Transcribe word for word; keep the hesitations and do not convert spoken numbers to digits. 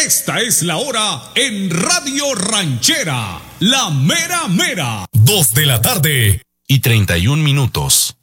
Esta es la hora en Radio Ranchera, la mera mera. Dos de la tarde y treinta y un minutos.